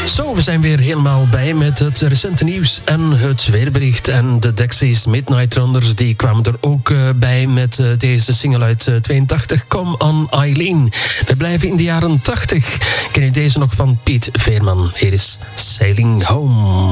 Zo, we zijn weer helemaal bij met het recente nieuws en het weerbericht. En de Dexys Midnight Runners die kwamen er ook bij met deze single uit 82, Come On Eileen. We blijven in de jaren 80. Ken je deze nog van Piet Veerman? Hier is Sailing Home.